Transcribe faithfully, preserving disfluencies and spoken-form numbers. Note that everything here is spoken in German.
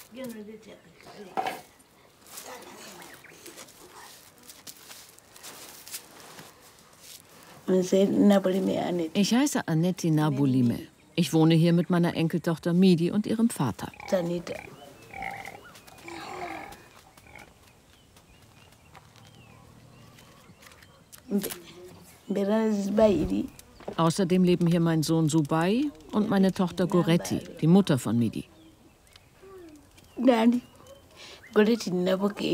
Ich heiße Annette Nabulime. Ich wohne hier mit meiner Enkeltochter Midi und ihrem Vater. Außerdem leben hier mein Sohn Subai und meine Tochter Goretti, die Mutter von Midi.